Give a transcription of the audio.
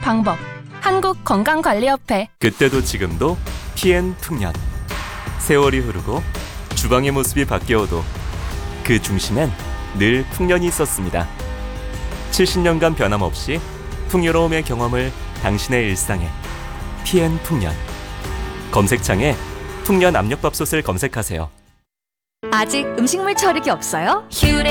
방법. 한국건강관리협회. 그때도 지금도 PN 풍년. 세월이 흐르고 주방의 모습이 바뀌어도 그 중심엔 늘 풍년이 있었습니다. 70년간 변함없이 풍요로움의 경험을 당신의 일상에. PN 풍년. 검색창에 풍년 압력밥솥을 검색하세요. 아직 음식물 처리기 없어요?